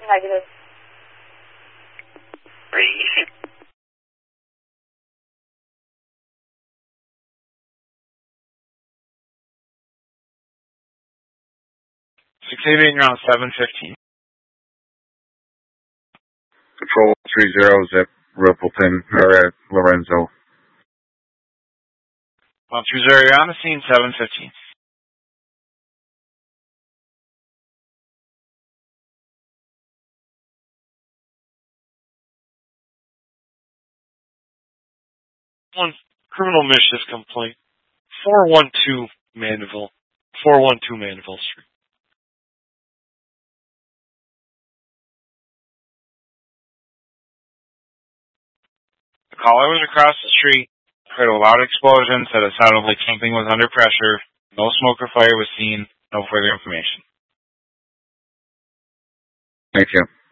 Negative. Read. 688, you're on 715. Control 30, zip, Rippleton, or Lorenzo. 120, you're on the scene, 715. One criminal mischief complaint. 412 Mandeville. 412 Mandeville Street. The caller was across the street, heard a loud explosion, said it sounded like something was under pressure. No smoke or fire was seen. No further information. Thank you.